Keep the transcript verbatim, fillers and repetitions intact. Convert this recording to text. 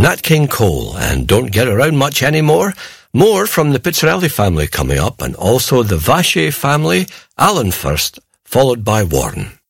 Nat King Cole, and don't get around much anymore. More from the Pizzarelli family coming up, and also the Vacher family, Alan first, followed by Warren.